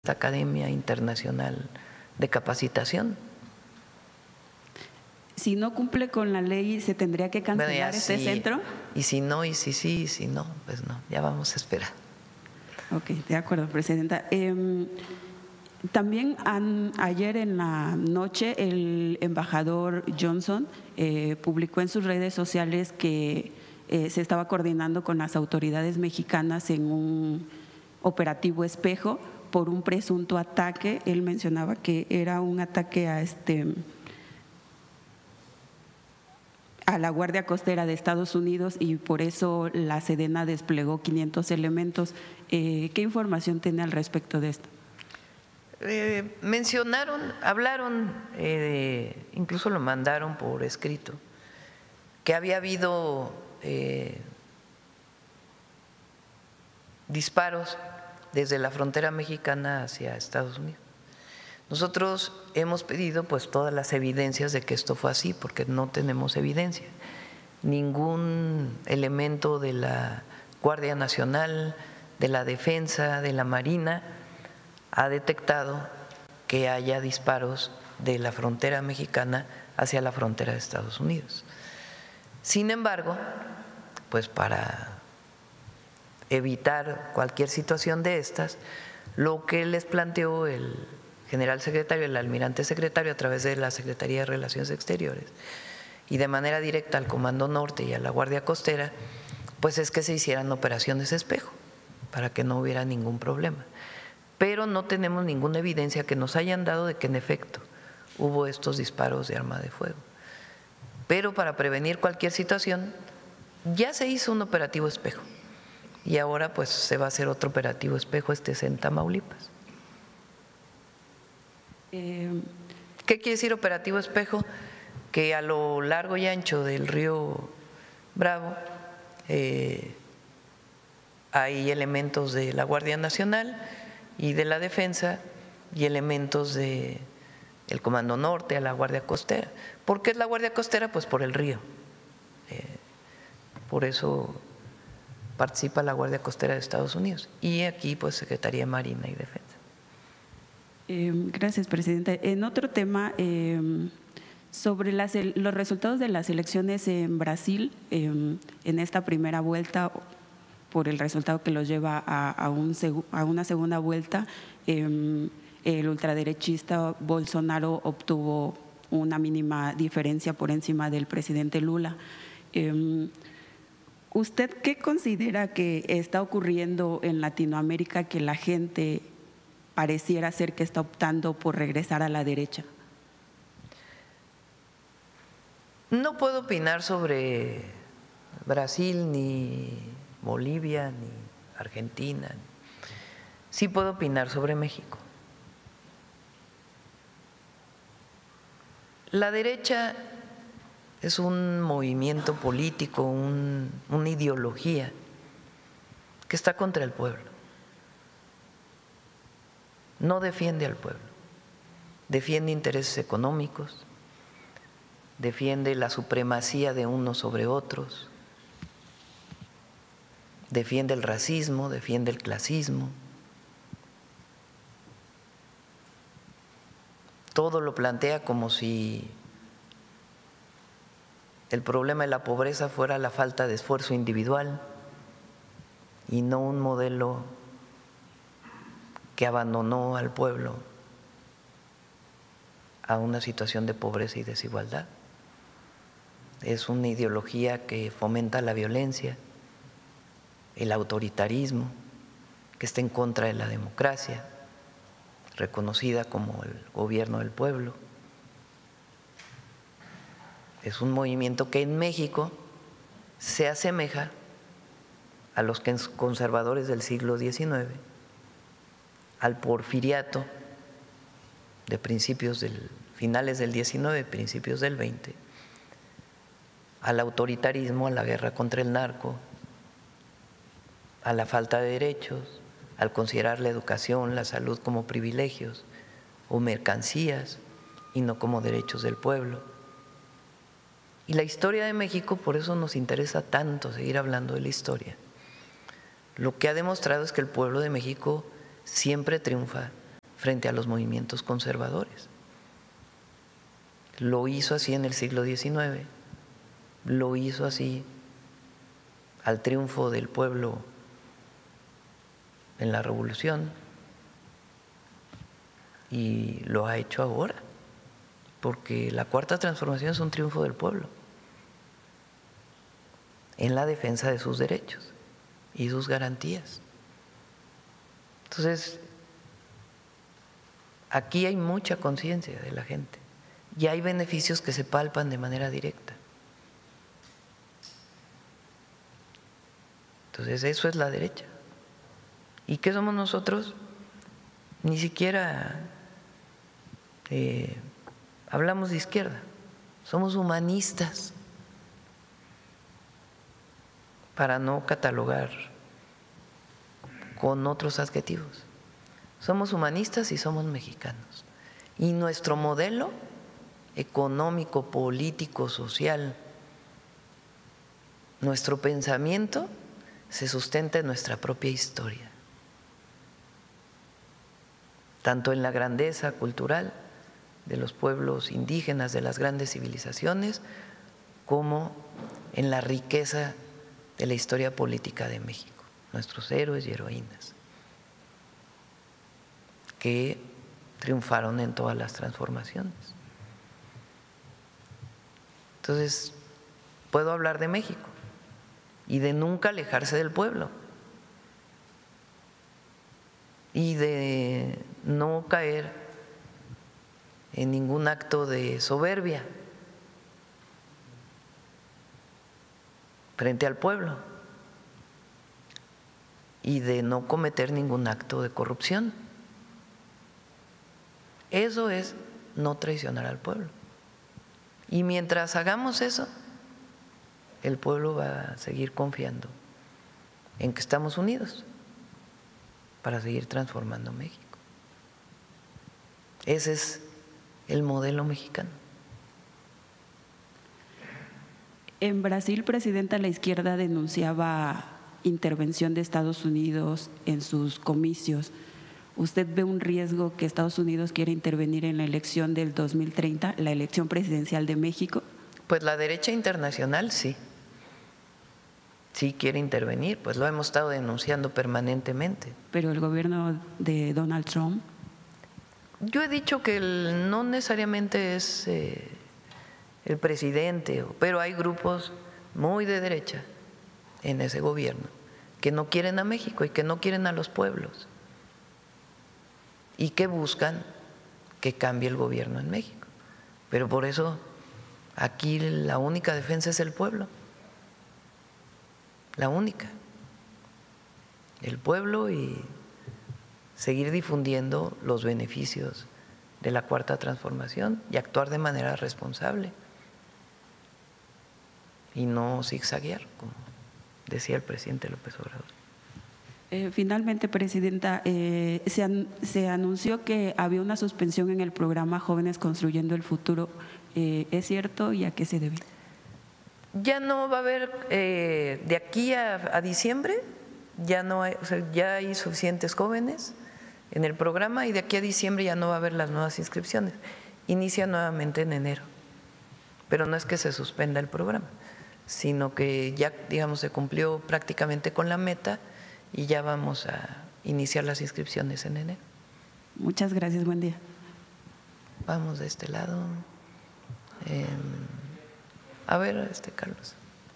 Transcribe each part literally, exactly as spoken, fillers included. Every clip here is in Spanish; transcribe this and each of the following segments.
esta Academia Internacional de Capacitación. Si no cumple con la ley, ¿se tendría que cancelar Bueno, este sí, centro? Y si no, y si sí, y si no, pues no, ya vamos a esperar. Ok, de acuerdo, Presidenta. Eh, también han, ayer en la noche el embajador Johnson eh, publicó en sus redes sociales que eh, se estaba coordinando con las autoridades mexicanas en un operativo espejo por un presunto ataque. Él mencionaba que era un ataque a este… a la Guardia Costera de Estados Unidos y por eso la Sedena desplegó quinientos elementos. Eh, ¿Qué información tiene al respecto de esto? Eh, mencionaron, hablaron, eh, incluso lo mandaron por escrito, que había habido eh, disparos desde la frontera mexicana hacia Estados Unidos. Nosotros hemos pedido pues todas las evidencias de que esto fue así, porque no tenemos evidencia. Ningún elemento de la Guardia Nacional, de la Defensa, de la Marina ha detectado que haya disparos de la frontera mexicana hacia la frontera de Estados Unidos. Sin embargo, pues para evitar cualquier situación de estas, lo que les planteó el general secretario, el almirante secretario, a través de la Secretaría de Relaciones Exteriores y de manera directa al Comando Norte y a la Guardia Costera, pues es que se hicieran operaciones espejo para que no hubiera ningún problema. Pero no tenemos ninguna evidencia que nos hayan dado de que en efecto hubo estos disparos de arma de fuego. Pero para prevenir cualquier situación ya se hizo un operativo espejo y ahora pues se va a hacer otro operativo espejo, este es en Tamaulipas. Eh, ¿Qué quiere decir operativo espejo? Que a lo largo y ancho del río Bravo eh, hay elementos de la Guardia Nacional y de la Defensa y elementos de el Comando Norte, a la Guardia Costera. ¿Por qué es la Guardia Costera? Pues por el río. Eh, por eso participa la Guardia Costera de Estados Unidos y aquí pues Secretaría de Marina y Defensa. eh, gracias, Presidenta. En otro tema, eh, sobre las, los resultados de las elecciones en Brasil, eh, en esta primera vuelta, por el resultado que los lleva a, a, un, a una segunda vuelta, eh, el ultraderechista Bolsonaro obtuvo una mínima diferencia por encima del presidente Lula. Eh, ¿Usted qué considera que está ocurriendo en Latinoamérica que la gente pareciera ser que está optando por regresar a la derecha? No puedo opinar sobre Brasil, ni Bolivia, ni Argentina. Sí puedo opinar sobre México. La derecha es un movimiento político, un, una ideología que está contra el pueblo. No defiende al pueblo, defiende intereses económicos, defiende la supremacía de unos sobre otros, defiende el racismo, defiende el clasismo. Todo lo plantea como si el problema de la pobreza fuera la falta de esfuerzo individual y no un modelo que abandonó al pueblo a una situación de pobreza y desigualdad. Es una ideología que fomenta la violencia, el autoritarismo, que está en contra de la democracia, reconocida como el gobierno del pueblo. Es un movimiento que en México se asemeja a los conservadores del siglo diecinueve, al porfiriato de principios del finales del diecinueve, principios del veinte, al autoritarismo, a la guerra contra el narco, a la falta de derechos, al considerar la educación, la salud como privilegios o mercancías y no como derechos del pueblo. Y la historia de México, por eso nos interesa tanto seguir hablando de la historia. Lo que ha demostrado es que el pueblo de México siempre triunfa frente a los movimientos conservadores. Lo hizo así en el siglo diecinueve, lo hizo así al triunfo del pueblo en la Revolución y lo ha hecho ahora, porque la Cuarta Transformación es un triunfo del pueblo en la defensa de sus derechos y sus garantías. Entonces, aquí hay mucha conciencia de la gente y hay beneficios que se palpan de manera directa. Entonces, eso es la derecha. ¿Y qué somos nosotros? Ni siquiera eh, hablamos de izquierda, somos humanistas, para no catalogar con otros adjetivos. Somos humanistas y somos mexicanos. Y nuestro modelo económico, político, social, nuestro pensamiento se sustenta en nuestra propia historia, tanto en la grandeza cultural de los pueblos indígenas, de las grandes civilizaciones, como en la riqueza de la historia política de México, nuestros héroes y heroínas que triunfaron en todas las transformaciones. Entonces, puedo hablar de México y de nunca alejarse del pueblo y de no caer en ningún acto de soberbia frente al pueblo y de no cometer ningún acto de corrupción. Eso es no traicionar al pueblo. Y mientras hagamos eso, el pueblo va a seguir confiando en que estamos unidos para seguir transformando México. Ese es el modelo mexicano. En Brasil, presidenta, la izquierda denunciaba intervención de Estados Unidos en sus comicios. ¿Usted ve un riesgo que Estados Unidos quiera intervenir en la elección del dos mil treinta, la elección presidencial de México? Pues la derecha internacional sí, sí quiere intervenir, pues lo hemos estado denunciando permanentemente. Pero el gobierno de Donald Trump… Yo he dicho que el, no necesariamente es eh, el presidente, pero hay grupos muy de derecha en ese gobierno que no quieren a México y que no quieren a los pueblos y que buscan que cambie el gobierno en México. Pero por eso aquí la única defensa es el pueblo, la única, el pueblo, y seguir difundiendo los beneficios de la Cuarta Transformación y actuar de manera responsable y no zigzaguear, como decía el presidente López Obrador. Eh, finalmente, presidenta, eh, se, an, se anunció que había una suspensión en el programa Jóvenes Construyendo el Futuro. Eh, ¿Es cierto y a qué se debe? Ya no va a haber, eh, de aquí a, a diciembre, ya, no hay, o sea, ya hay suficientes jóvenes en el programa y de aquí a diciembre ya no va a haber las nuevas inscripciones. Inicia nuevamente en enero, pero no es que se suspenda el programa, sino que ya, digamos, se cumplió prácticamente con la meta y ya vamos a iniciar las inscripciones en enero. Muchas gracias, buen día. Vamos de este lado. Eh, a ver, este Carlos.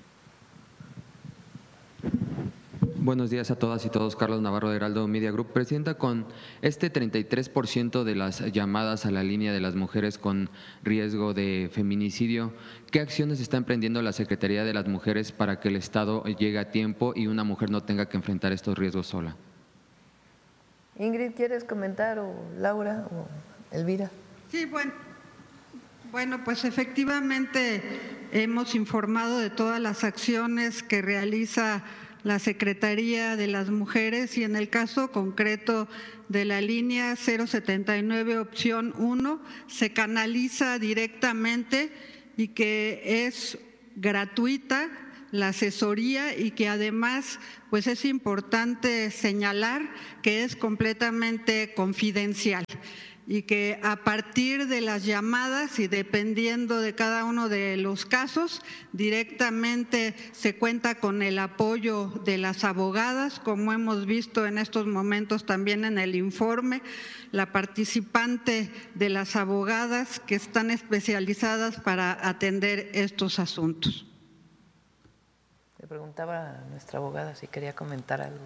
Buenos días a todas y todos. Carlos Navarro de Heraldo Media Group. Presidenta, con este treinta y tres por ciento de las llamadas a la línea de las mujeres con riesgo de feminicidio, ¿qué acciones está emprendiendo la Secretaría de las Mujeres para que el Estado llegue a tiempo y una mujer no tenga que enfrentar estos riesgos sola? Ingrid, ¿quieres comentar, o Laura o Elvira? Sí, bueno, bueno, pues efectivamente hemos informado de todas las acciones que realiza la Secretaría de las Mujeres y en el caso concreto de la línea cero setenta y nueve opción uno se canaliza directamente y que es gratuita la asesoría y que además pues es importante señalar que es completamente confidencial y que a partir de las llamadas y dependiendo de cada uno de los casos, directamente se cuenta con el apoyo de las abogadas, como hemos visto en estos momentos también en el informe, la participante de las abogadas que están especializadas para atender estos asuntos. Le preguntaba a nuestra abogada si quería comentar algo.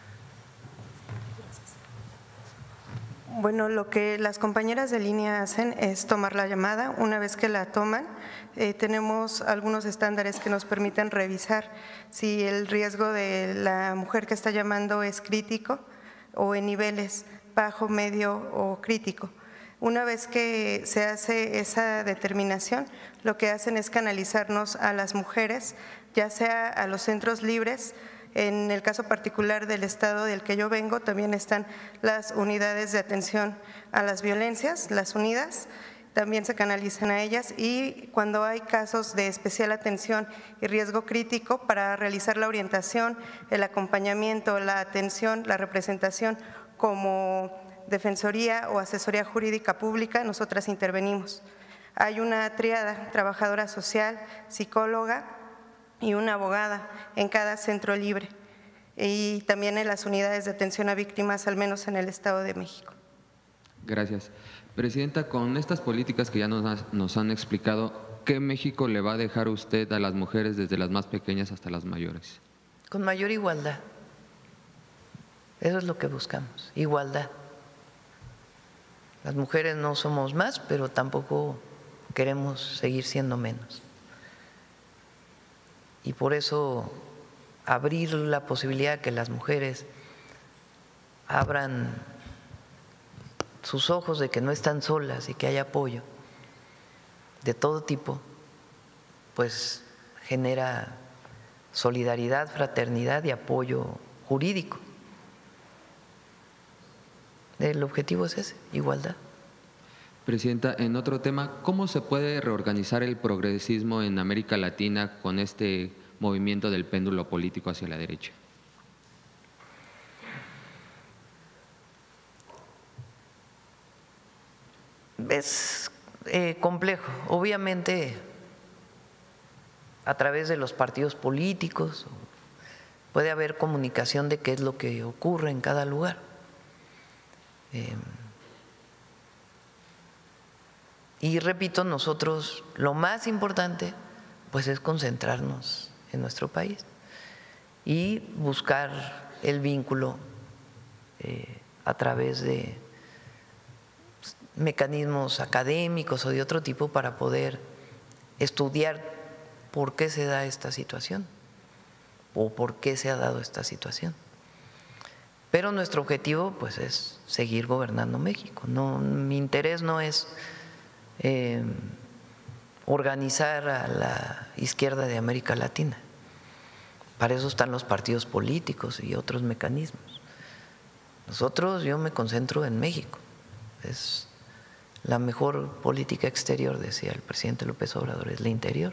Bueno, lo que las compañeras de línea hacen es tomar la llamada. Una vez que la toman, eh, tenemos algunos estándares que nos permiten revisar si el riesgo de la mujer que está llamando es crítico o en niveles bajo, medio o crítico. Una vez que se hace esa determinación, lo que hacen es canalizarnos a las mujeres, ya sea a los centros libres. En el caso particular del estado del que yo vengo, también están las unidades de atención a las violencias, las unidas, también se canalizan a ellas y cuando hay casos de especial atención y riesgo crítico para realizar la orientación, el acompañamiento, la atención, la representación como defensoría o asesoría jurídica pública, nosotras intervenimos. Hay una tríada, trabajadora social, psicóloga y una abogada en cada centro libre y también en las unidades de atención a víctimas, al menos en el Estado de México. Gracias. Presidenta, con estas políticas que ya nos, nos han explicado, ¿qué México le va a dejar usted a las mujeres desde las más pequeñas hasta las mayores? Con mayor igualdad. Eso es lo que buscamos, igualdad. Las mujeres no somos más, pero tampoco queremos seguir siendo menos. Y por eso abrir la posibilidad de que las mujeres abran sus ojos de que no están solas y que hay apoyo de todo tipo, pues genera solidaridad, fraternidad y apoyo jurídico. El objetivo es ese, igualdad. Presidenta, en otro tema, ¿cómo se puede reorganizar el progresismo en América Latina con este movimiento del péndulo político hacia la derecha? Es eh, complejo. Obviamente, a través de los partidos políticos puede haber comunicación de qué es lo que ocurre en cada lugar. Eh, y repito, nosotros lo más importante pues es concentrarnos en nuestro país y buscar el vínculo eh, a través de mecanismos académicos o de otro tipo para poder estudiar por qué se da esta situación o por qué se ha dado esta situación. Pero nuestro objetivo pues es seguir gobernando México. No, mi interés no es eh, organizar a la izquierda de América Latina. Para eso están los partidos políticos y otros mecanismos. Nosotros, yo me concentro en México. Es la mejor política exterior, decía el presidente López Obrador, es la interior.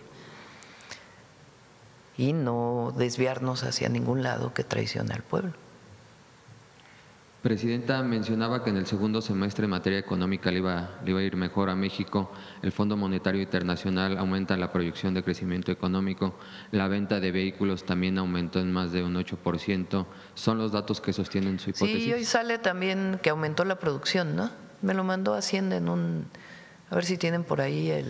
Y no desviarnos hacia ningún lado que traicione al pueblo. Presidenta, mencionaba que en el segundo semestre en materia económica le iba, le iba a ir mejor a México. El Fondo Monetario Internacional aumenta la proyección de crecimiento económico. La venta de vehículos también aumentó en más de un ocho por ciento. ¿Son los datos que sostienen su hipótesis? Sí, hoy sale también que aumentó la producción, ¿no? Me lo mandó Hacienda en un… A ver si tienen por ahí el…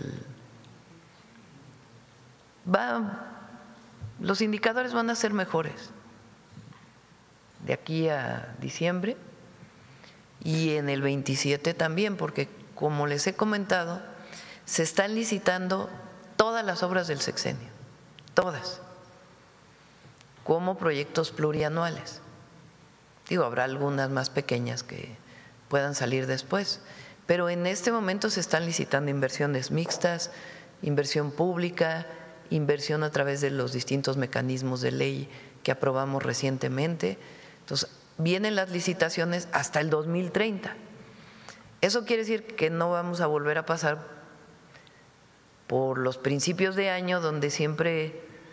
Va… Los indicadores van a ser mejores de aquí a diciembre y en el veintisiete también, porque como les he comentado, se están licitando todas las obras del sexenio, todas, como proyectos plurianuales. Digo, habrá algunas más pequeñas que puedan salir después, pero en este momento se están licitando inversiones mixtas, inversión pública, inversión a través de los distintos mecanismos de ley que aprobamos recientemente. Entonces, vienen las licitaciones hasta el dos mil treinta. Eso quiere decir que no vamos a volver a pasar por los principios de año donde siempre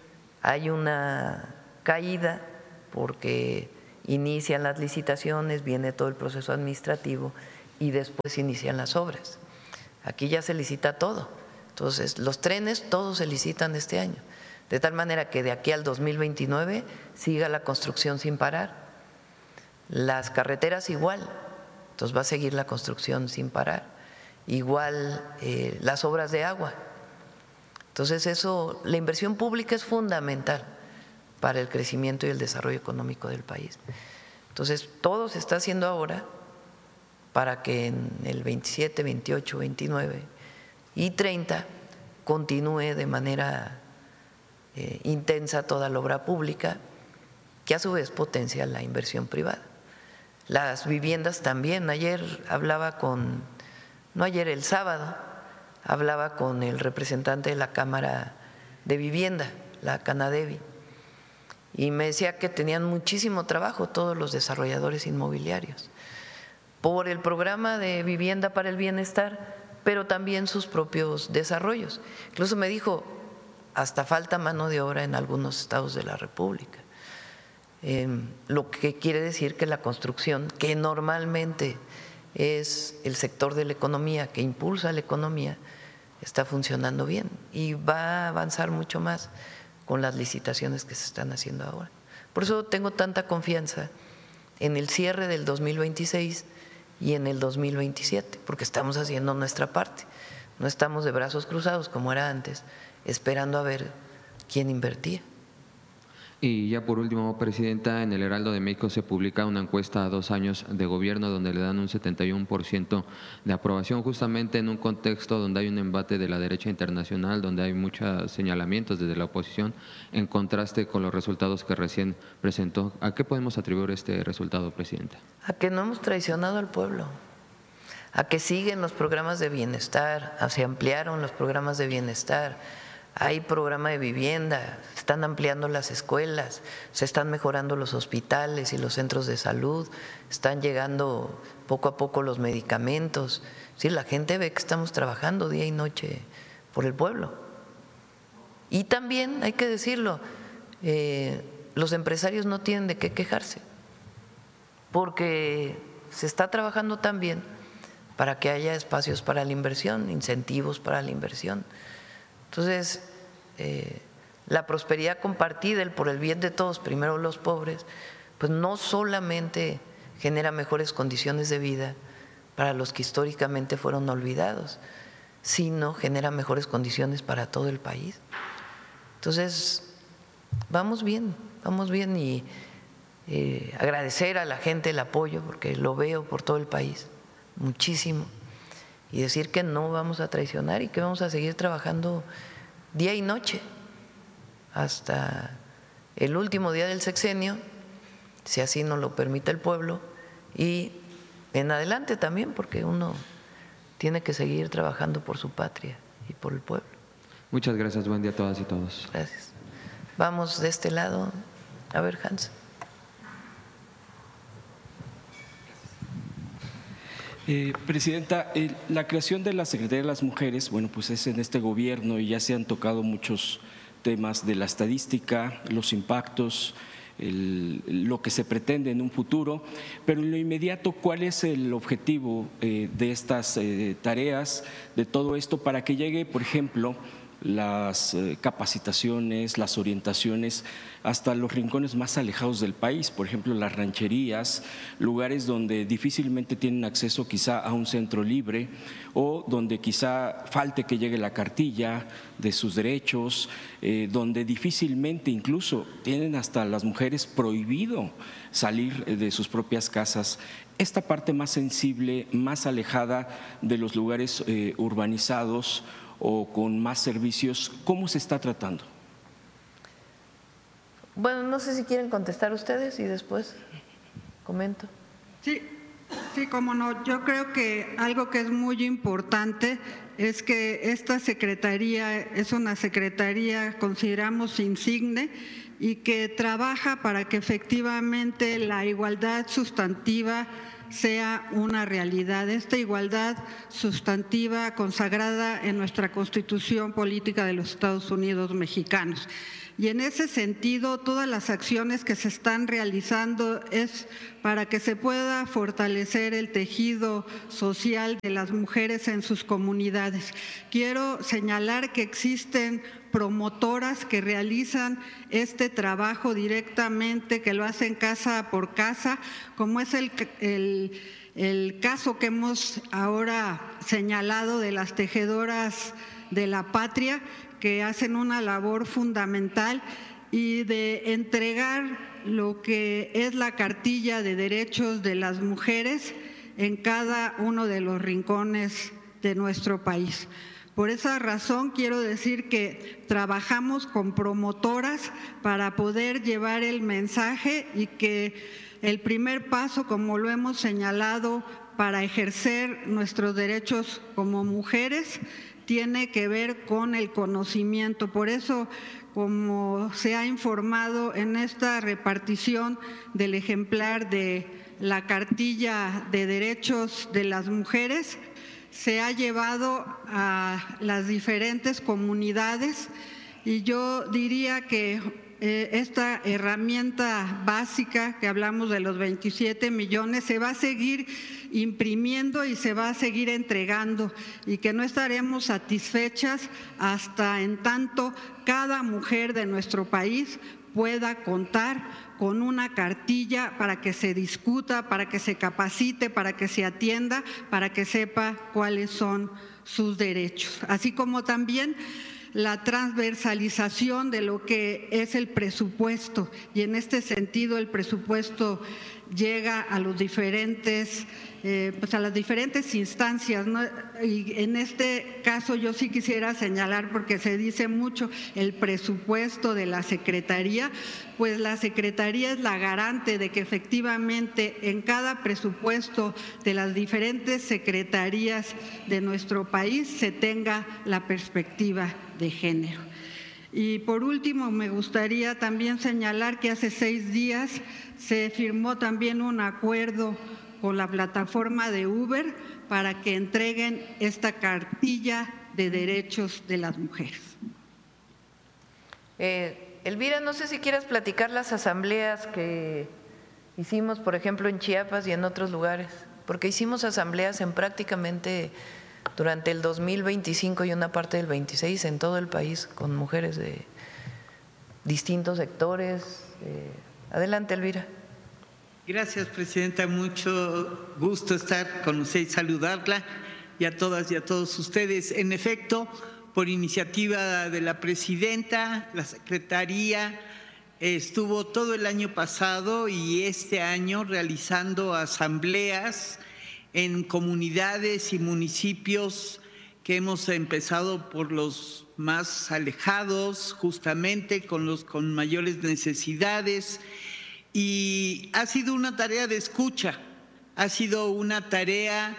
hay una caída porque inician las licitaciones, viene todo el proceso administrativo y después inician las obras. Aquí ya se licita todo. Entonces, los trenes todos se licitan este año, de tal manera que de aquí al dos mil veintinueve siga la construcción sin parar. Las carreteras igual, entonces va a seguir la construcción sin parar. Igual eh, las obras de agua. Entonces, eso, la inversión pública es fundamental para el crecimiento y el desarrollo económico del país. Entonces, todo se está haciendo ahora para que en el veintisiete, veintiocho, veintinueve y treinta continúe de manera eh, intensa toda la obra pública, que a su vez potencia la inversión privada. Las viviendas también. Ayer hablaba con, no ayer, el sábado, hablaba con el representante de la Cámara de Vivienda, la Canadevi, y me decía que tenían muchísimo trabajo todos los desarrolladores inmobiliarios por el programa de Vivienda para el Bienestar, pero también sus propios desarrollos. Incluso me dijo, hasta falta mano de obra en algunos estados de la República. Eh, lo que quiere decir que la construcción, que normalmente es el sector de la economía que impulsa la economía, está funcionando bien y va a avanzar mucho más con las licitaciones que se están haciendo ahora. Por eso tengo tanta confianza en el cierre del dos mil veintiséis y en el dos mil veintisiete, porque estamos haciendo nuestra parte. No estamos de brazos cruzados como era antes, esperando a ver quién invertía. Y ya por último, Presidenta, en el Heraldo de México se publica una encuesta a dos años de gobierno donde le dan un setenta y uno por ciento de aprobación, justamente en un contexto donde hay un embate de la derecha internacional, donde hay muchos señalamientos desde la oposición, en contraste con los resultados que recién presentó. ¿A qué podemos atribuir este resultado, Presidenta? A que no hemos traicionado al pueblo, a que siguen los programas de bienestar, a se ampliaron los programas de bienestar. Hay programa de vivienda, se están ampliando las escuelas, se están mejorando los hospitales y los centros de salud, están llegando poco a poco los medicamentos. Sí, la gente ve que estamos trabajando día y noche por el pueblo. Y también, hay que decirlo, eh, los empresarios no tienen de qué quejarse, porque se está trabajando también para que haya espacios para la inversión, incentivos para la inversión. Entonces, eh, la prosperidad compartida, el por el bien de todos, primero los pobres, pues no solamente genera mejores condiciones de vida para los que históricamente fueron olvidados, sino genera mejores condiciones para todo el país. Entonces, vamos bien, vamos bien y eh, agradecer a la gente el apoyo, porque lo veo por todo el país, muchísimo. Y decir que no vamos a traicionar y que vamos a seguir trabajando día y noche hasta el último día del sexenio, si así nos lo permite el pueblo, y en adelante también, porque uno tiene que seguir trabajando por su patria y por el pueblo. Muchas gracias, buen día a todas y todos. Gracias. Vamos de este lado, a ver, Hans. Eh, Presidenta, eh, la creación de la Secretaría de las Mujeres, bueno, pues es en este gobierno y ya se han tocado muchos temas de la estadística, los impactos, el, lo que se pretende en un futuro, pero en lo inmediato, ¿cuál es el objetivo eh, de estas eh, tareas, de todo esto, para que llegue, por ejemplo, las eh, capacitaciones, las orientaciones hasta los rincones más alejados del país, por ejemplo las rancherías, lugares donde difícilmente tienen acceso quizá a un centro libre o donde quizá falte que llegue la cartilla de sus derechos, eh, donde difícilmente incluso tienen hasta las mujeres prohibido salir de sus propias casas. Esta parte más sensible, más alejada de los lugares eh, urbanizados o con más servicios, ¿cómo se está tratando? Bueno, no sé si quieren contestar ustedes y después comento. Sí, sí, cómo no. Yo creo que algo que es muy importante es que esta secretaría es una secretaría, consideramos, insigne y que trabaja para que efectivamente la igualdad sustantiva sea una realidad, esta igualdad sustantiva consagrada en nuestra Constitución Política de los Estados Unidos Mexicanos. Y en ese sentido, todas las acciones que se están realizando es para que se pueda fortalecer el tejido social de las mujeres en sus comunidades. Quiero señalar que existen promotoras que realizan este trabajo directamente, que lo hacen casa por casa, como es el, el, el caso que hemos ahora señalado de las tejedoras de la patria, que hacen una labor fundamental y de entregar lo que es la cartilla de derechos de las mujeres en cada uno de los rincones de nuestro país. Por esa razón quiero decir que trabajamos con promotoras para poder llevar el mensaje y que el primer paso, como lo hemos señalado, para ejercer nuestros derechos como mujeres tiene que ver con el conocimiento. Por eso, como se ha informado en esta repartición del ejemplar de la cartilla de derechos de las mujeres, se ha llevado a las diferentes comunidades y yo diría que eh, esta herramienta básica que hablamos de los veintisiete millones se va a seguir imprimiendo y se va a seguir entregando y que no estaremos satisfechas hasta en tanto cada mujer de nuestro país pueda contar con una cartilla para que se discuta, para que se capacite, para que se atienda, para que sepa cuáles son sus derechos. Así como también la transversalización de lo que es el presupuesto y en este sentido el presupuesto llega a los diferentes eh, pues a las diferentes instancias, ¿no? Y en este caso yo sí quisiera señalar, porque se dice mucho el presupuesto de la Secretaría, pues la Secretaría es la garante de que efectivamente en cada presupuesto de las diferentes secretarías de nuestro país se tenga la perspectiva de género. Y por último, me gustaría también señalar que hace seis días se firmó también un acuerdo con la plataforma de Uber para que entreguen esta cartilla de derechos de las mujeres. Eh, Elvira, no sé si quieras platicar las asambleas que hicimos, por ejemplo, en Chiapas y en otros lugares, porque hicimos asambleas en prácticamente durante el dos mil veinticinco y una parte del veintiséis en todo el país con mujeres de distintos sectores. Eh, adelante, Elvira. Gracias, Presidenta. Mucho gusto estar con usted y saludarla y a todas y a todos ustedes. En efecto, por iniciativa de la Presidenta, la Secretaría estuvo todo el año pasado y este año realizando asambleas en comunidades y municipios que hemos empezado por los más alejados, justamente con los con mayores necesidades. Y ha sido una tarea de escucha, ha sido una tarea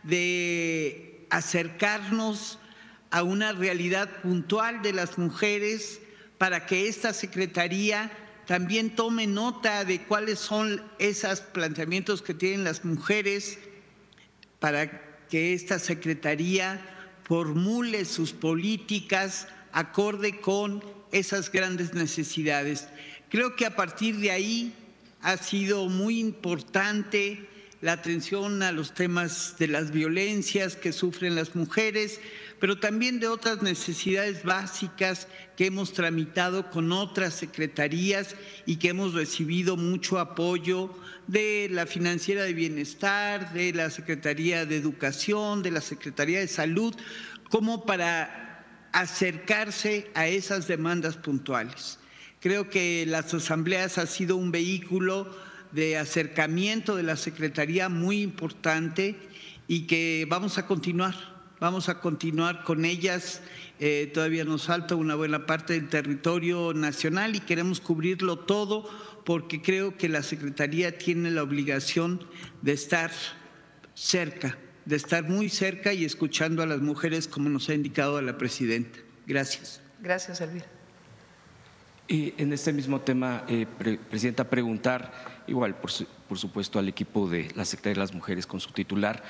de acercarnos a una realidad puntual de las mujeres para que esta Secretaría también tome nota de cuáles son esos planteamientos que tienen las mujeres, para que esta Secretaría formule sus políticas acorde con esas grandes necesidades. Creo que a partir de ahí ha sido muy importante la atención a los temas de las violencias que sufren las mujeres, pero también de otras necesidades básicas que hemos tramitado con otras secretarías y que hemos recibido mucho apoyo de la Financiera de Bienestar, de la Secretaría de Educación, de la Secretaría de Salud, como para acercarse a esas demandas puntuales. Creo que las asambleas han sido un vehículo de acercamiento de la Secretaría muy importante y que vamos a continuar, vamos a continuar con ellas. Eh, todavía nos falta una buena parte del territorio nacional y queremos cubrirlo todo porque creo que la Secretaría tiene la obligación de estar cerca, de estar muy cerca y escuchando a las mujeres como nos ha indicado la Presidenta. Gracias. Gracias, Elvira. Y en este mismo tema, eh, pre Presidenta, preguntar, igual por, su, por supuesto al equipo de la Secretaría de las Mujeres con su titular,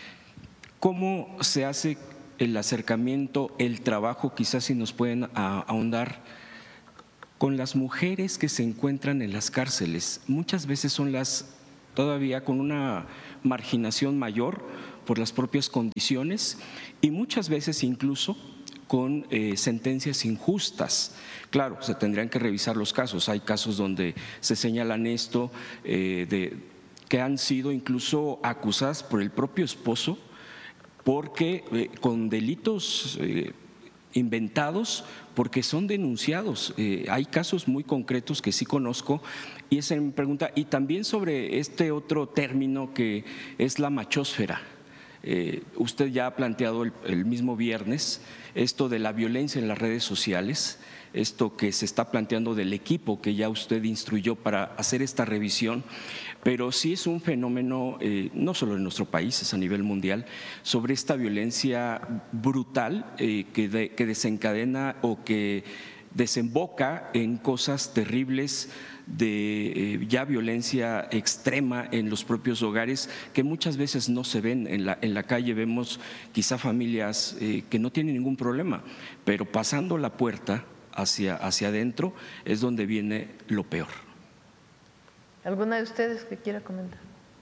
¿cómo se hace el acercamiento, el trabajo, quizás si nos pueden ahondar, con las mujeres que se encuentran en las cárceles? Muchas veces son las todavía con una marginación mayor por las propias condiciones y muchas veces incluso con eh, sentencias injustas. Claro, se tendrían que revisar los casos. Hay casos donde se señalan esto, eh, de, que han sido incluso acusadas por el propio esposo porque eh, con delitos eh, inventados, porque son denunciados. Eh, hay casos muy concretos que sí conozco y esa es mi pregunta. Y también sobre este otro término que es la machósfera. Eh, usted ya ha planteado el, el mismo viernes esto de la violencia en las redes sociales, esto que se está planteando del equipo que ya usted instruyó para hacer esta revisión, pero sí es un fenómeno, eh, no solo en nuestro país, es a nivel mundial, sobre esta violencia brutal eh, que, de, que desencadena o que desemboca en cosas terribles de eh, ya violencia extrema en los propios hogares que muchas veces no se ven en la, en la calle. Vemos quizá familias eh, que no tienen ningún problema, pero pasando la puerta hacia, hacia adentro es donde viene lo peor. ¿Alguna de ustedes que quiera comentar?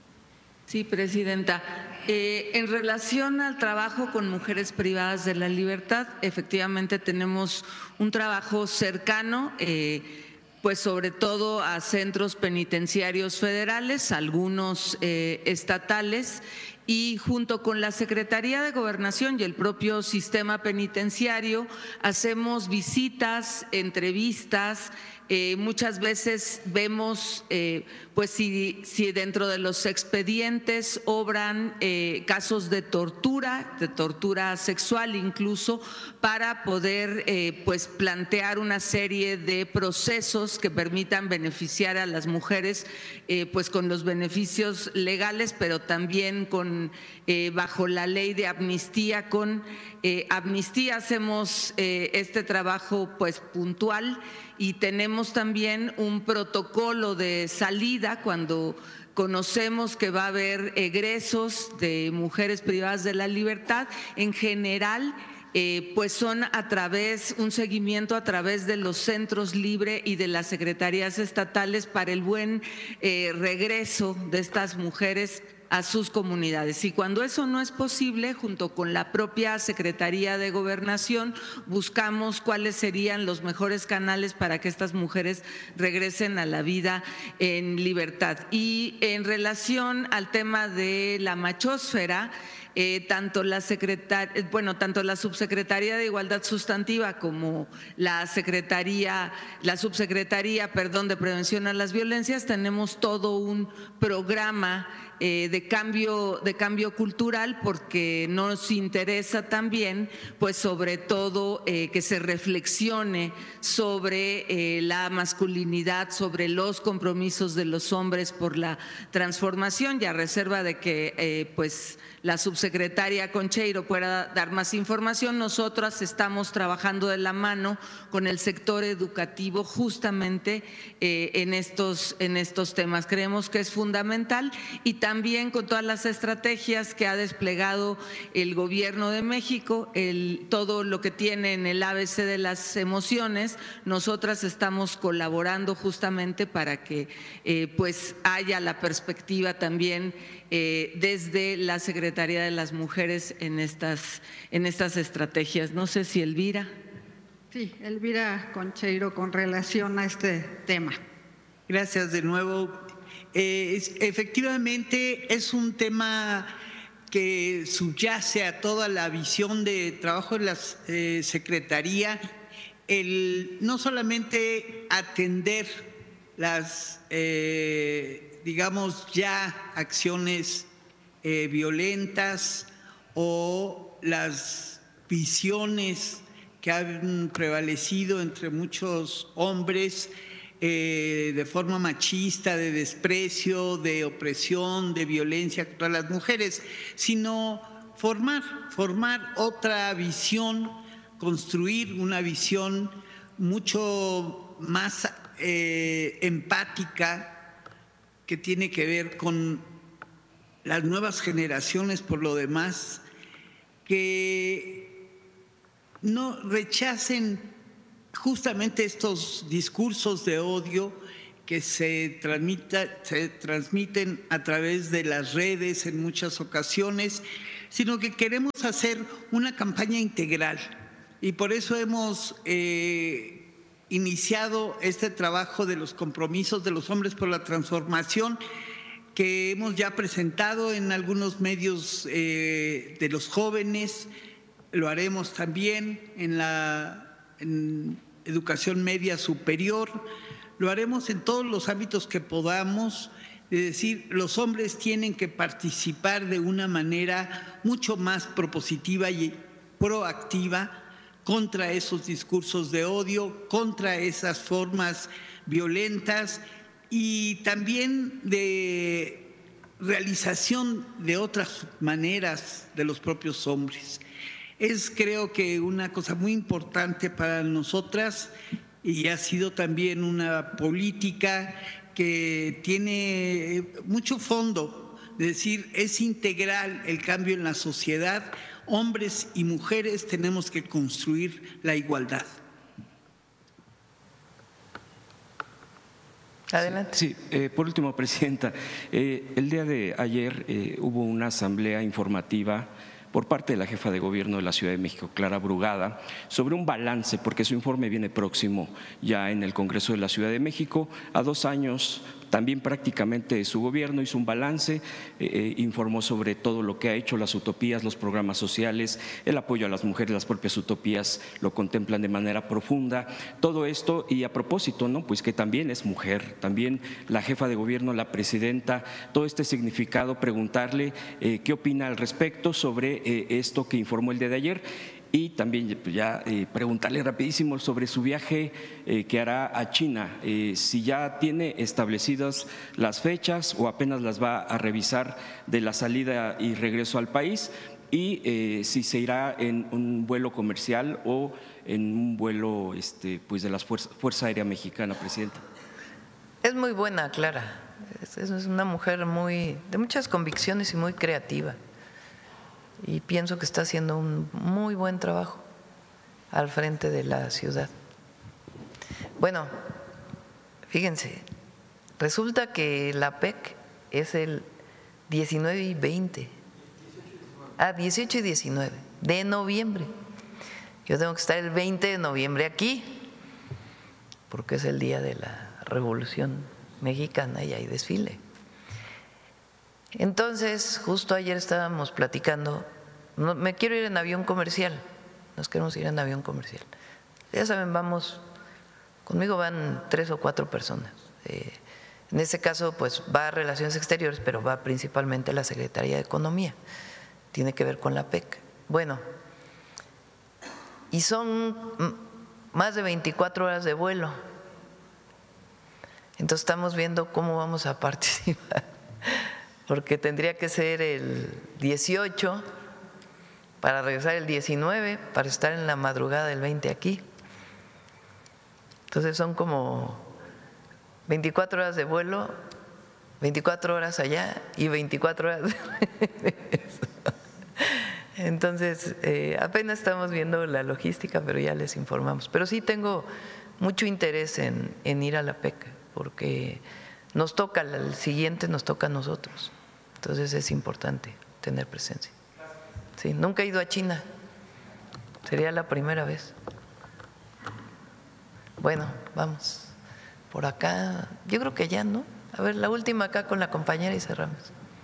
Sí, Presidenta. Eh, en relación al trabajo con mujeres privadas de la libertad, efectivamente tenemos un trabajo cercano, eh, pues sobre todo a centros penitenciarios federales, algunos eh, estatales, y junto con la Secretaría de Gobernación y el propio sistema penitenciario hacemos visitas, entrevistas. Eh, muchas veces vemos eh, pues si, si dentro de los expedientes obran eh, casos de tortura, de tortura sexual incluso, para poder eh, pues plantear una serie de procesos que permitan beneficiar a las mujeres eh, pues con los beneficios legales, pero también con eh, bajo la ley de amnistía. Con eh, amnistía hacemos eh, este trabajo pues puntual. Y tenemos también un protocolo de salida cuando conocemos que va a haber egresos de mujeres privadas de la libertad. En general, eh, pues son a través, un seguimiento a través de los centros Libre y de las secretarías estatales para el buen eh, regreso de estas mujeres a sus comunidades. Y cuando eso no es posible, junto con la propia Secretaría de Gobernación, buscamos cuáles serían los mejores canales para que estas mujeres regresen a la vida en libertad. Y en relación al tema de la machósfera, Eh, tanto la secretaria, bueno, tanto la subsecretaría de Igualdad Sustantiva como la secretaría, la subsecretaría, perdón, de Prevención a las Violencias, tenemos todo un programa eh, de cambio, de cambio cultural, porque nos interesa también, pues sobre todo eh, que se reflexione sobre eh, la masculinidad, sobre los compromisos de los hombres por la transformación, y a reserva de que eh, pues la subsecretaria Concheiro pueda dar más información. Nosotras estamos trabajando de la mano con el sector educativo justamente eh, en, estos, en estos temas. Creemos que es fundamental, y también con todas las estrategias que ha desplegado el Gobierno de México, el, todo lo que tiene en el A B C de las emociones, nosotras estamos colaborando justamente para que eh, pues haya la perspectiva también Eh, desde la Secretaría de las Mujeres en estas, en estas estrategias. No sé si Elvira. Sí, Elvira Concheiro, con relación a este tema. Gracias de nuevo. Eh, es, efectivamente es un tema que subyace a toda la visión de trabajo de la eh, Secretaría, el no solamente atender las eh, digamos ya acciones eh, violentas o las visiones que han prevalecido entre muchos hombres eh, de forma machista, de desprecio, de opresión, de violencia contra las mujeres, sino formar, formar otra visión, construir una visión mucho más eh, empática, que tiene que ver con las nuevas generaciones por lo demás, que no rechacen justamente estos discursos de odio que se, transmita, se transmiten a través de las redes en muchas ocasiones, sino que queremos hacer una campaña integral y por eso hemos eh, iniciado este trabajo de los compromisos de los hombres por la transformación, que hemos ya presentado en algunos medios eh, de los jóvenes. Lo haremos también en la en educación media superior, lo haremos en todos los ámbitos que podamos. Es decir, los hombres tienen que participar de una manera mucho más propositiva y proactiva contra esos discursos de odio, contra esas formas violentas y también de realización de otras maneras de los propios hombres. Es, creo que, una cosa muy importante para nosotras y ha sido también una política que tiene mucho fondo, es decir, es integral el cambio en la sociedad. Hombres y mujeres tenemos que construir la igualdad. Adelante. Sí, eh, por último, Presidenta, eh, el día de ayer eh, hubo una asamblea informativa por parte de la jefa de gobierno de la Ciudad de México, Clara Brugada, sobre un balance, porque su informe viene próximo ya en el Congreso de la Ciudad de México, a dos años también prácticamente de su gobierno, hizo un balance, eh, informó sobre todo lo que ha hecho, las utopías, los programas sociales, el apoyo a las mujeres, las propias utopías lo contemplan de manera profunda, todo esto y a propósito, ¿no? Pues que también es mujer, también la jefa de gobierno, la presidenta, todo este significado, preguntarle eh, qué opina al respecto sobre eh, esto que informó el día de ayer. Y también ya eh, preguntarle rapidísimo sobre su viaje eh, que hará a China, eh, si ya tiene establecidas las fechas o apenas las va a revisar de la salida y regreso al país, y eh, si se irá en un vuelo comercial o en un vuelo este, pues de la Fuerza, Fuerza Aérea Mexicana, Presidenta. Es muy buena, Clara, es, es una mujer muy de muchas convicciones y muy creativa. Y pienso que está haciendo un muy buen trabajo al frente de la ciudad. Bueno, fíjense, resulta que la P E C es el diecinueve y veinte, ah, dieciocho y diecinueve de noviembre. Yo tengo que estar el veinte de noviembre aquí, porque es el día de la Revolución Mexicana y hay desfile. Entonces, justo ayer estábamos platicando, no, me quiero ir en avión comercial, nos queremos ir en avión comercial. Ya saben, vamos, conmigo van tres o cuatro personas. Eh, en este caso, pues va a Relaciones Exteriores, pero va principalmente la Secretaría de Economía, tiene que ver con la P E C. Bueno, y son más de veinticuatro horas de vuelo, entonces estamos viendo cómo vamos a participar. Porque tendría que ser el dieciocho para regresar el diecinueve, para estar en la madrugada del veinte aquí. Entonces son como veinticuatro horas de vuelo, veinticuatro horas allá y veinticuatro horas de regreso. Entonces eh, apenas estamos viendo la logística, pero ya les informamos. Pero sí tengo mucho interés en, en ir a la P E C, porque nos toca, el siguiente nos toca a nosotros, entonces es importante tener presencia. Sí, nunca he ido a China, sería la primera vez. Bueno, vamos, por acá, yo creo que ya, ¿no? A ver, la última acá con la compañera y cerramos.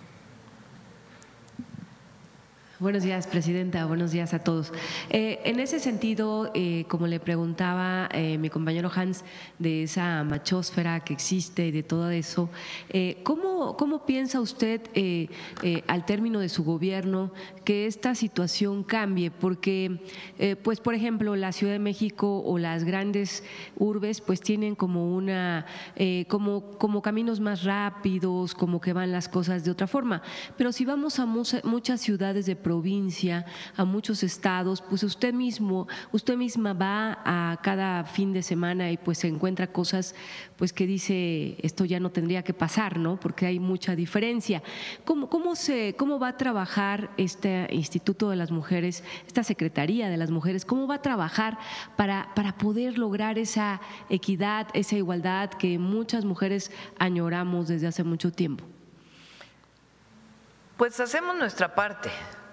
Buenos días, Presidenta. Buenos días a todos. Eh, en ese sentido, eh, como le preguntaba eh, mi compañero Hans, de esa machósfera que existe y de todo eso, eh, ¿cómo, ¿cómo piensa usted, eh, eh, al término de su gobierno, que esta situación cambie? Porque, eh, pues, por ejemplo, la Ciudad de México o las grandes urbes, pues, tienen como una, eh, como, como caminos más rápidos, como que van las cosas de otra forma. Pero si vamos a muchas ciudades de provincia, a muchos estados, pues usted mismo, usted misma va a cada fin de semana y pues se encuentra cosas pues que dice esto ya no tendría que pasar, ¿no? Porque hay mucha diferencia. ¿Cómo, cómo, se, cómo va a trabajar este Instituto de las Mujeres, esta Secretaría de las Mujeres, cómo va a trabajar para, para poder lograr esa equidad, esa igualdad que muchas mujeres añoramos desde hace mucho tiempo? Pues hacemos nuestra parte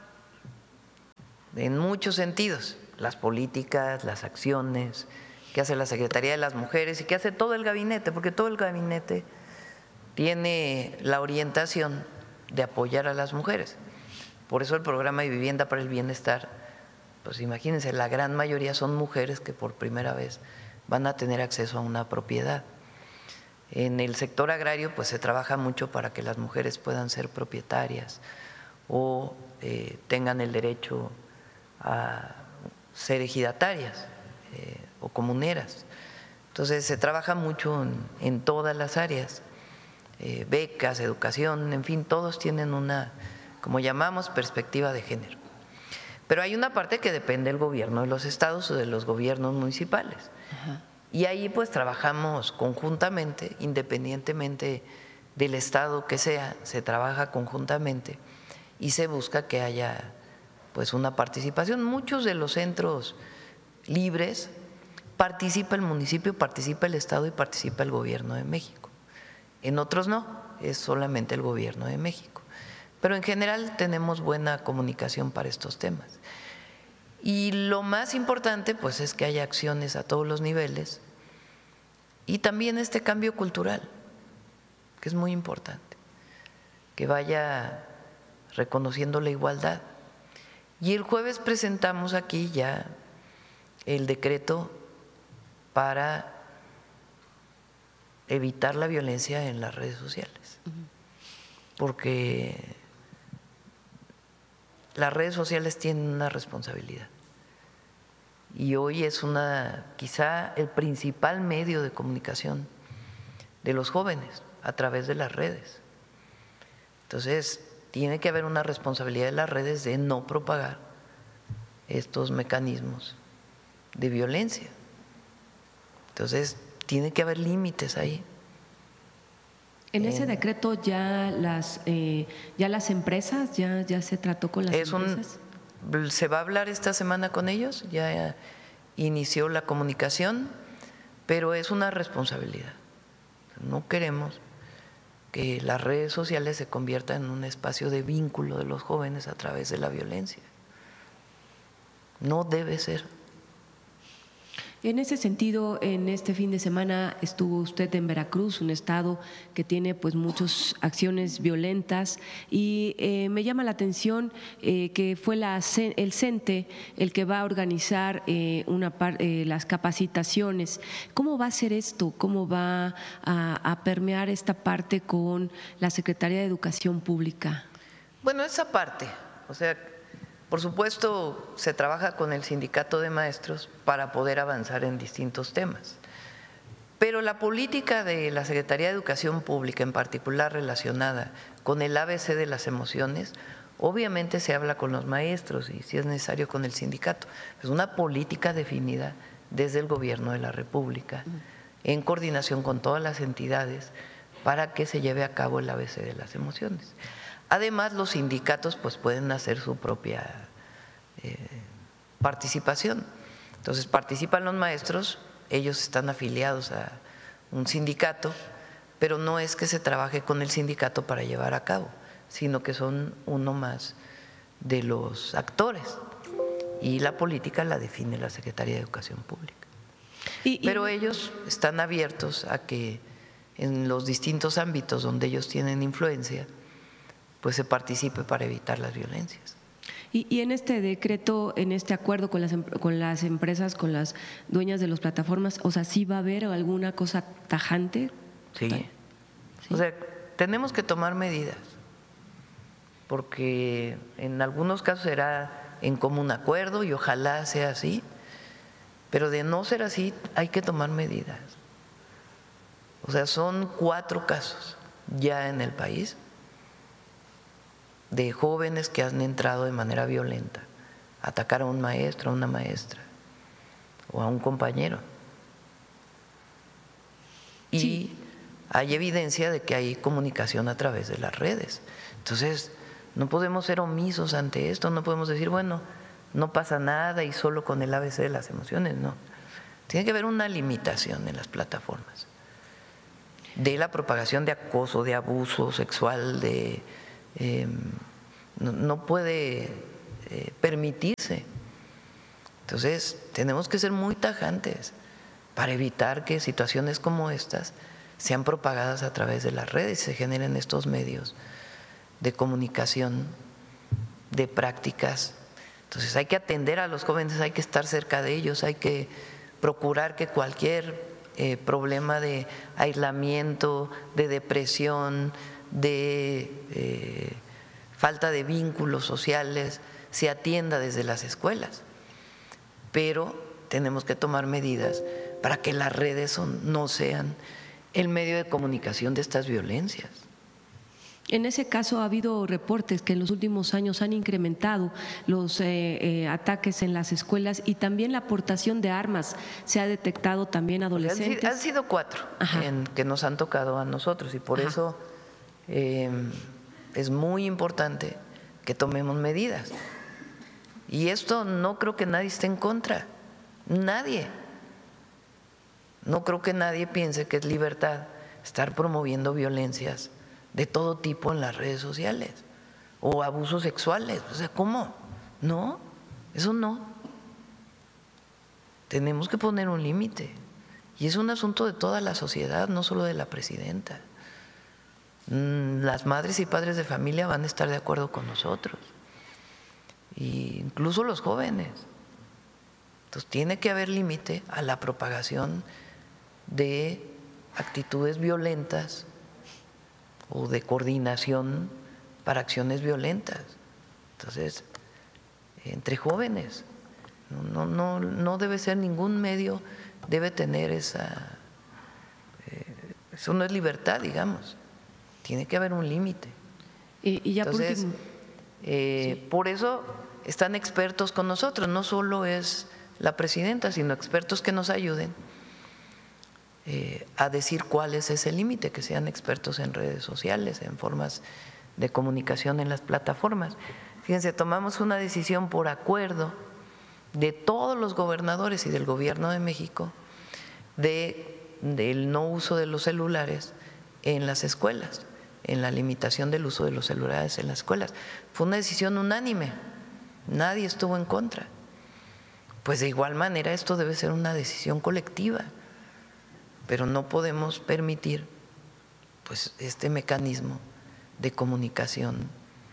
en muchos sentidos, las políticas, las acciones que hace la Secretaría de las Mujeres y que hace todo el gabinete, porque todo el gabinete tiene la orientación de apoyar a las mujeres. Por eso el programa de Vivienda para el Bienestar, pues imagínense, la gran mayoría son mujeres que por primera vez van a tener acceso a una propiedad. En el sector agrario pues se trabaja mucho para que las mujeres puedan ser propietarias o eh, tengan el derecho a ser ejidatarias eh, o comuneras. Entonces se trabaja mucho en, en todas las áreas, eh, becas, educación, en fin, todos tienen una, como llamamos, perspectiva de género. Pero hay una parte que depende del gobierno de los estados o de los gobiernos municipales. Ajá. Y ahí pues trabajamos conjuntamente, independientemente del estado que sea, se trabaja conjuntamente y se busca que haya pues una participación. Muchos de los centros libres participa el municipio, participa el estado y participa el gobierno de México. En otros no, es solamente el gobierno de México. Pero en general tenemos buena comunicación para estos temas. Y lo más importante pues es que haya acciones a todos los niveles y también este cambio cultural, que es muy importante, que vaya reconociendo la igualdad. Y el jueves presentamos aquí ya el decreto para evitar la violencia en las redes sociales, porque las redes sociales tienen una responsabilidad. Y hoy es una, quizá el principal medio de comunicación de los jóvenes a través de las redes. Entonces, tiene que haber una responsabilidad de las redes de no propagar estos mecanismos de violencia. Entonces, tiene que haber límites ahí. En ese decreto ya las eh, ya las empresas ya ya se trató con las es empresas. Un, se va a hablar esta semana con ellos, ya inició la comunicación, pero es una responsabilidad. No queremos que las redes sociales se conviertan en un espacio de vínculo de los jóvenes a través de la violencia. No debe ser. En ese sentido, en este fin de semana estuvo usted en Veracruz, un estado que tiene pues muchas acciones violentas y eh, me llama la atención eh, que fue la, el CENTE el que va a organizar eh, una par, eh, las capacitaciones. ¿Cómo va a ser esto? ¿Cómo va a, a permear esta parte con la Secretaría de Educación Pública? Bueno, esa parte, o sea, por supuesto, se trabaja con el sindicato de maestros para poder avanzar en distintos temas, pero la política de la Secretaría de Educación Pública, en particular relacionada con el A B C de las emociones, obviamente se habla con los maestros y si es necesario con el sindicato. Es una política definida desde el Gobierno de la República, en coordinación con todas las entidades, para que se lleve a cabo el A B C de las emociones. Además, los sindicatos pues pueden hacer su propia eh, participación. Entonces, participan los maestros, ellos están afiliados a un sindicato, pero no es que se trabaje con el sindicato para llevar a cabo, sino que son uno más de los actores y la política la define la Secretaría de Educación Pública. Y, y, pero ellos están abiertos a que en los distintos ámbitos donde ellos tienen influencia, pues se participe para evitar las violencias. Y, y en este decreto, en este acuerdo con las, con las empresas, con las dueñas de las plataformas, o sea, ¿sí va a haber alguna cosa tajante? Sí. ¿Sí? O sea, tenemos que tomar medidas, porque en algunos casos será en común acuerdo y ojalá sea así, pero de no ser así hay que tomar medidas. O sea, son cuatro casos ya en el país de jóvenes que han entrado de manera violenta a atacar a un maestro, a una maestra o a un compañero. Y sí, hay evidencia de que hay comunicación a través de las redes. Entonces, no podemos ser omisos ante esto, no podemos decir, bueno, no pasa nada y solo con el A B C de las emociones, no. Tiene que haber una limitación en las plataformas de la propagación de acoso, de abuso sexual, de eh, no, no puede eh, permitirse. Entonces, tenemos que ser muy tajantes para evitar que situaciones como estas sean propagadas a través de las redes y se generen estos medios de comunicación, de prácticas. Entonces hay que atender a los jóvenes, hay que estar cerca de ellos, hay que procurar que cualquier eh, problema de aislamiento, de depresión, de eh, falta de vínculos sociales se atienda desde las escuelas. Pero tenemos que tomar medidas para que las redes son, no sean el medio de comunicación de estas violencias. En ese caso ha habido reportes que en los últimos años han incrementado los eh, eh, ataques en las escuelas y también la aportación de armas. Se ha detectado también adolescentes. Han, han sido cuatro en, que nos han tocado a nosotros y por Ajá. eso eh, es muy importante que tomemos medidas. Y esto no creo que nadie esté en contra, nadie. No creo que nadie piense que es libertad estar promoviendo violencias de todo tipo en las redes sociales o abusos sexuales. O sea, ¿cómo? No, eso no. Tenemos que poner un límite y es un asunto de toda la sociedad, no solo de la presidenta. Las madres y padres de familia van a estar de acuerdo con nosotros, e incluso los jóvenes. Entonces tiene que haber límite a la propagación de actitudes violentas o de coordinación para acciones violentas. Entonces, entre jóvenes, no, no, no debe ser ningún medio, debe tener esa, eh, eso no es libertad, digamos, tiene que haber un límite. Y, y ya Entonces, por último. Eh, sí. Por eso están expertos con nosotros, no solo es la presidenta, sino expertos que nos ayuden Eh, a decir cuál es ese límite, que sean expertos en redes sociales, en formas de comunicación en las plataformas. Fíjense, tomamos una decisión por acuerdo de todos los gobernadores y del gobierno de México de, del no uso de los celulares en las escuelas, en la limitación del uso de los celulares en las escuelas. Fue una decisión unánime, nadie estuvo en contra. Pues de igual manera esto debe ser una decisión colectiva, pero no podemos permitir pues este mecanismo de comunicación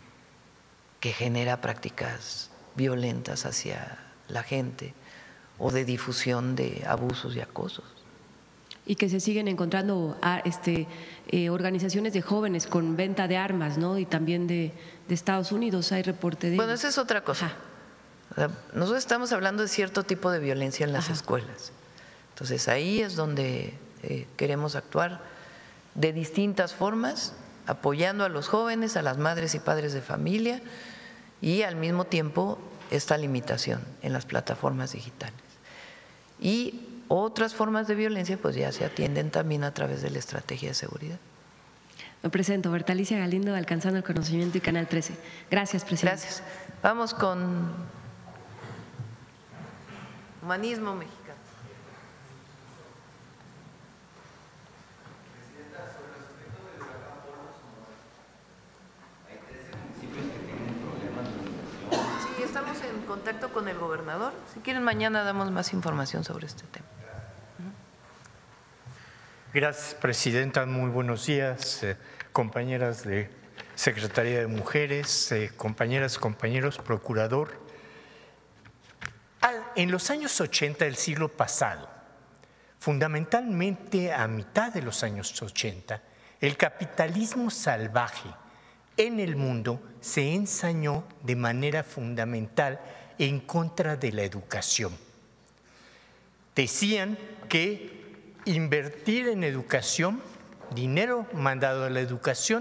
que genera prácticas violentas hacia la gente o de difusión de abusos y acosos. Y que se siguen encontrando a, este, eh, organizaciones de jóvenes con venta de armas, ¿no? Y también de, de Estados Unidos hay reporte de… Bueno, esa es otra cosa. O sea, nosotros estamos hablando de cierto tipo de violencia en las Ajá. escuelas. Entonces ahí es donde eh, queremos actuar de distintas formas, apoyando a los jóvenes, a las madres y padres de familia y al mismo tiempo esta limitación en las plataformas digitales. Y otras formas de violencia pues ya se atienden también a través de la estrategia de seguridad. Me presento, Bertalicia Galindo, Alcanzando el Conocimiento y Canal trece. Gracias, presidente. Gracias. Vamos con Humanismo Mexicano. Sí, estamos en contacto con el gobernador. Si quieren, mañana damos más información sobre este tema. Gracias, presidenta. Muy buenos días, eh, compañeras de Secretaría de Mujeres, eh, compañeras, compañeros, procurador. Al, en los años ochenta del siglo pasado, fundamentalmente a mitad de los años ochenta, el capitalismo salvaje en el mundo se ensañó de manera fundamental en contra de la educación. Decían que invertir en educación, dinero mandado a la educación,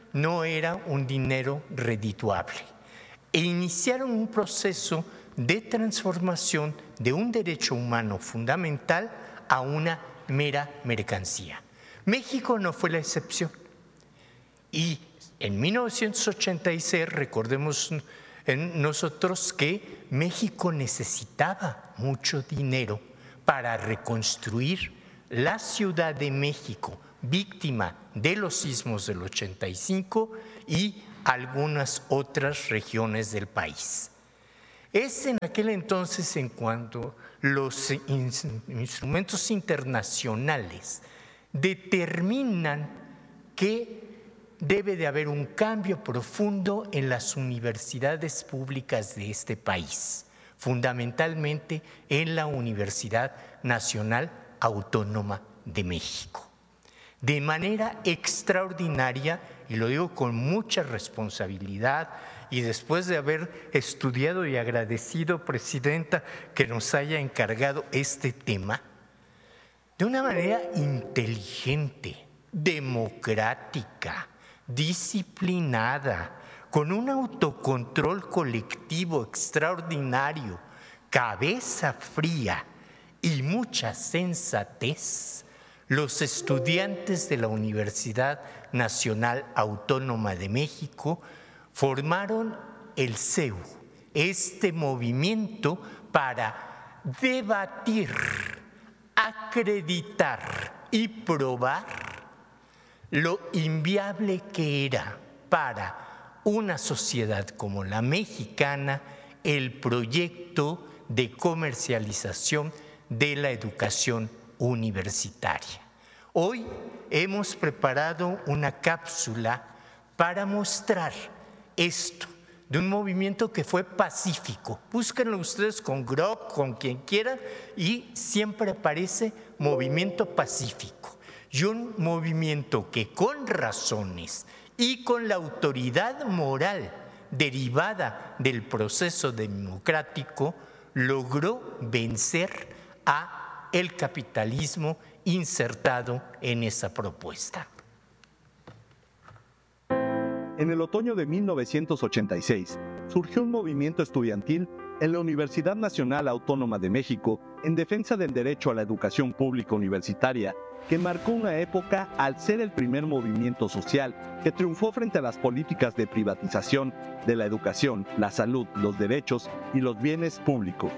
no era un dinero redituable e iniciaron un proceso de transformación de un derecho humano fundamental a una mera mercancía. México no fue la excepción. Y en mil novecientos ochenta y seis, recordemos nosotros que México necesitaba mucho dinero para reconstruir la Ciudad de México, víctima de los sismos del ochenta y cinco, y algunas otras regiones del país. Es en aquel entonces en cuanto los instrumentos internacionales determinan que debe de haber un cambio profundo en las universidades públicas de este país, fundamentalmente en la Universidad Nacional Autónoma de México. De manera extraordinaria, y lo digo con mucha responsabilidad, y después de haber estudiado y agradecido, Presidenta, que nos haya encargado este tema, de una manera inteligente, democrática, disciplinada, con un autocontrol colectivo extraordinario, cabeza fría y mucha sensatez, los estudiantes de la Universidad Nacional Autónoma de México formaron el C E U, este movimiento para debatir, acreditar y probar lo inviable que era para una sociedad como la mexicana el proyecto de comercialización de la educación universitaria. Hoy hemos preparado una cápsula para mostrar esto de un movimiento que fue pacífico. Búsquenlo ustedes con Grok, con quien quieran, y siempre aparece movimiento pacífico. Y un movimiento que con razones y con la autoridad moral derivada del proceso democrático logró vencer a el capitalismo insertado en esa propuesta. En el otoño de mil novecientos ochenta y seis surgió un movimiento estudiantil en la Universidad Nacional Autónoma de México en defensa del derecho a la educación pública universitaria, que marcó una época al ser el primer movimiento social que triunfó frente a las políticas de privatización de la educación, la salud, los derechos y los bienes públicos.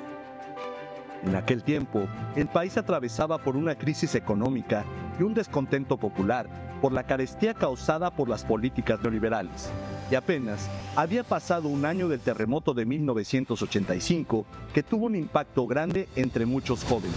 En aquel tiempo, el país atravesaba por una crisis económica y un descontento popular por la carestía causada por las políticas neoliberales. Y apenas había pasado un año del terremoto de mil novecientos ochenta y cinco, que tuvo un impacto grande entre muchos jóvenes.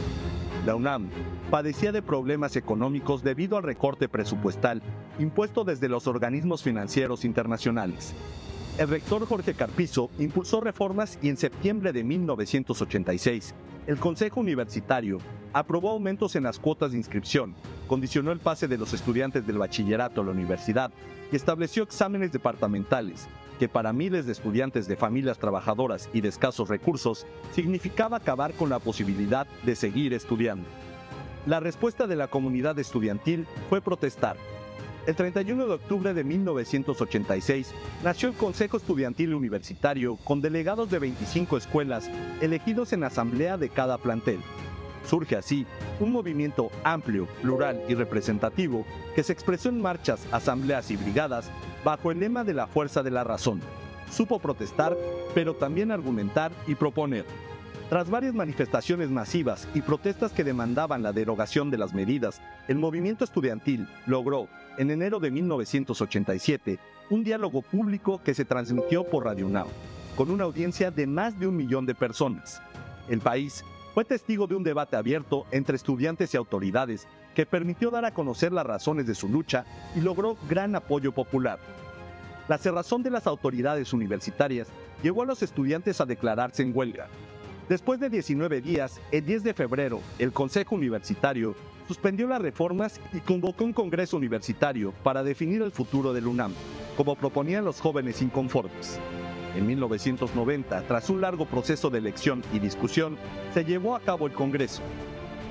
La UNAM padecía de problemas económicos debido al recorte presupuestal impuesto desde los organismos financieros internacionales. El rector Jorge Carpizo impulsó reformas y en septiembre de mil novecientos ochenta y seis, el Consejo Universitario aprobó aumentos en las cuotas de inscripción, condicionó el pase de los estudiantes del bachillerato a la universidad y estableció exámenes departamentales, que para miles de estudiantes de familias trabajadoras y de escasos recursos significaba acabar con la posibilidad de seguir estudiando. La respuesta de la comunidad estudiantil fue protestar. El treinta y uno de octubre de mil novecientos ochenta y seis nació el Consejo Estudiantil Universitario con delegados de veinticinco escuelas elegidos en asamblea de cada plantel. Surge así un movimiento amplio, plural y representativo que se expresó en marchas, asambleas y brigadas bajo el lema de la fuerza de la razón. Supo protestar, pero también argumentar y proponer. Tras varias manifestaciones masivas y protestas que demandaban la derogación de las medidas, el movimiento estudiantil logró, en enero de mil novecientos ochenta y siete, un diálogo público que se transmitió por Radio UNAM, con una audiencia de más de un millón de personas. El país fue testigo de un debate abierto entre estudiantes y autoridades que permitió dar a conocer las razones de su lucha y logró gran apoyo popular. La cerrazón de las autoridades universitarias llevó a los estudiantes a declararse en huelga. Después de diecinueve días, el diez de febrero, el Consejo Universitario suspendió las reformas y convocó un congreso universitario para definir el futuro del UNAM, como proponían los jóvenes inconformes. En mil novecientos noventa, tras un largo proceso de elección y discusión, se llevó a cabo el Congreso.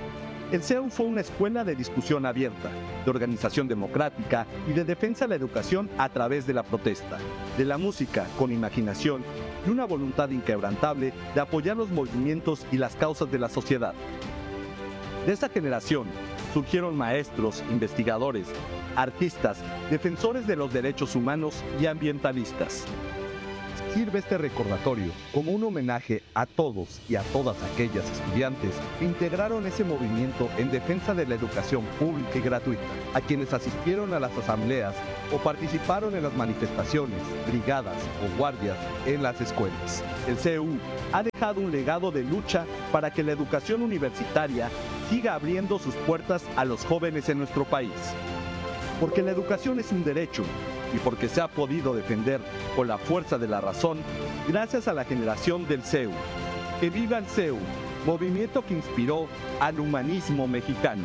El C E U fue una escuela de discusión abierta, de organización democrática y de defensa de la educación a través de la protesta, de la música con imaginación y una voluntad inquebrantable de apoyar los movimientos y las causas de la sociedad. De esta generación surgieron maestros, investigadores, artistas, defensores de los derechos humanos y ambientalistas. Sirve este recordatorio como un homenaje a todos y a todas aquellas estudiantes que integraron ese movimiento en defensa de la educación pública y gratuita, a quienes asistieron a las asambleas o participaron en las manifestaciones, brigadas o guardias en las escuelas. El C E U ha dejado un legado de lucha para que la educación universitaria siga abriendo sus puertas a los jóvenes en nuestro país. Porque la educación es un derecho y porque se ha podido defender con la fuerza de la razón gracias a la generación del C E U. ¡Que viva el C E U! Movimiento que inspiró al humanismo mexicano.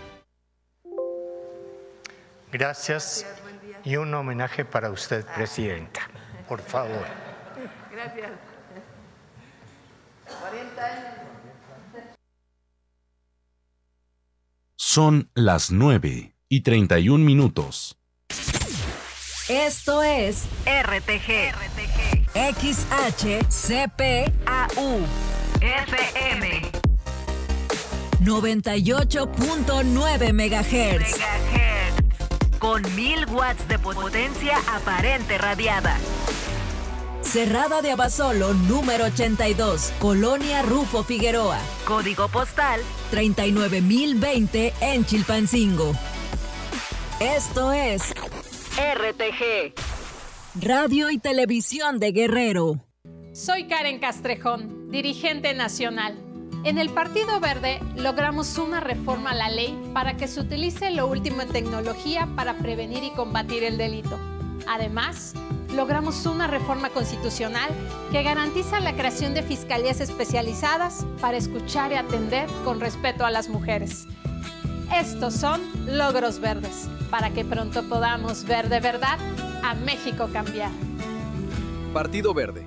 Gracias. Y un homenaje para usted, Presidenta. Por favor. Gracias. cuarenta años. Son las nueve y treinta y un minutos. Esto es R T G, R T G. X H C P A U F M noventa y ocho punto nueve megahertz con mil watts de potencia aparente radiada. Cerrada de Abasolo, número ochenta y dos, Colonia Rufo Figueroa. Código postal treinta y nueve mil veinte en Chilpancingo. Esto es R T G, Radio y Televisión de Guerrero. Soy Karen Castrejón, dirigente nacional. En el Partido Verde logramos una reforma a la ley para que se utilice lo último en tecnología para prevenir y combatir el delito. Además, logramos una reforma constitucional que garantiza la creación de fiscalías especializadas para escuchar y atender con respeto a las mujeres. Estos son logros verdes, para que pronto podamos ver de verdad a México cambiar. Partido Verde.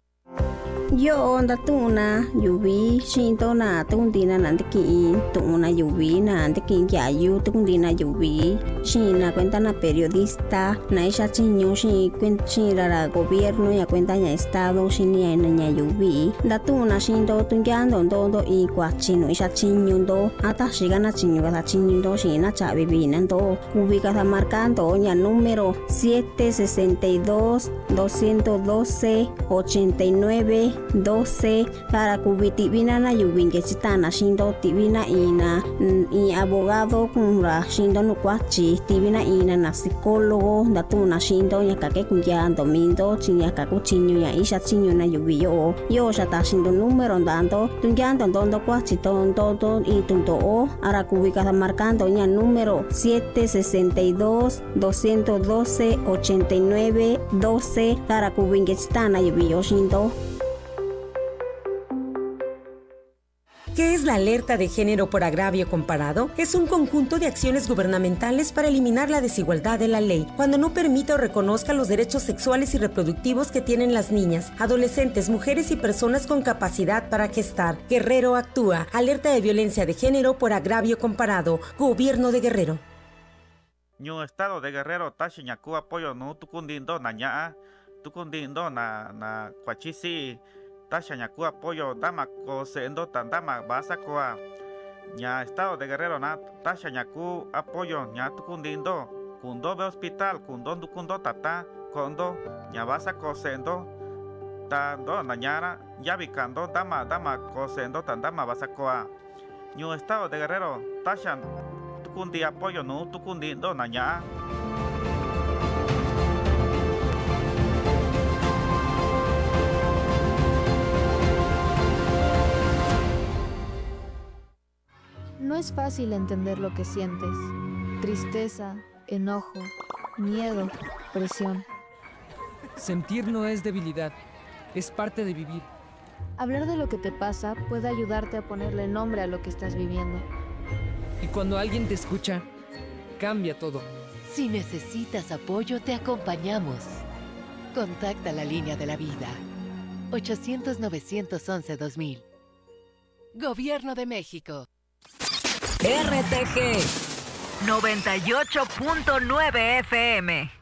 Yo onda tuna yubi shinto na tundina nandiki tuna yubi na andiki yayu tundina yubi shina cuenta na periodista na isha chinyo shi cuenta shira la gobierno ya cuenta ya estado shini na nya yubi da tuna shinto tungyando ndondo i kwa chino isha chinyo ndo ata shiga na chinyo ga chinyo ndo shina cha bibi nando ubica ta marcando ya número siete sesenta y dos doscientos doce ochenta y nueve doce para cubiti vina na yubin que chitana shindo tibina ina y abogado con la shindo no kwachi tibina ina na psicólogo datuna shindo ya kake kuya domindo chinya kakuchinyo ya isha chinyo na yubiyo yo shata shindo número dando tunyando dondo kwachi tondo todo y tunto o ara kubika marcando ya número siete sesenta y dos doscientos doce ochenta y nueve doce para kubin que chitana yubiyo shindo. ¿Qué es la alerta de género por agravio comparado? Es un conjunto de acciones gubernamentales para eliminar la desigualdad de la ley, cuando no permita o reconozca los derechos sexuales y reproductivos que tienen las niñas, adolescentes, mujeres y personas con capacidad para gestar. Guerrero actúa. Alerta de violencia de género por agravio comparado. Gobierno de Guerrero. Ñu estado de Guerrero tashiñaku apoyo no tukundindo naña tukundindo na na kwachisi tashañaku apoyo dama cosendo tandama basacoa ña estado de Guerrero na tashañaku apoyo ña tukundindo kundo be hospital kundo dukundo tata kondo ña basa cosendo tando nañara yabicando dama dama cosendo tandama basacoa ñu estado de Guerrero tashan tukundi apoyo no tukundindo naña. No es fácil entender lo que sientes. Tristeza, enojo, miedo, presión. Sentir no es debilidad, es parte de vivir. Hablar de lo que te pasa puede ayudarte a ponerle nombre a lo que estás viviendo. Y cuando alguien te escucha, cambia todo. Si necesitas apoyo, te acompañamos. Contacta la línea de la vida. ochocientos, novecientos once, dos mil. Gobierno de México. R T G noventa y ocho punto nueve F M.